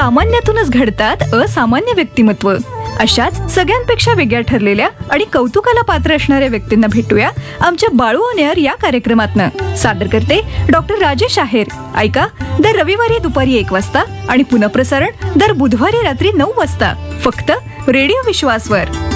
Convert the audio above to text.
सामान्यातूनच घडतात असामान्य व्यक्तिमत्व. अशाच सगळ्यांपेक्षा वेगळ्या ठरलेल्या आणि कौतुकाला पात्र असणाऱ्या व्यक्तींना भेटूया आमच्या बाळू ऑन एअर या कार्यक्रमातनं. सादर करते डॉक्टर राजेश आहेर. ऐका दर रविवारी दुपारी 1 वाजता आणि पुनःप्रसारण दर बुधवारी रात्री 9 वाजता फक्त रेडिओ विश्वासवर.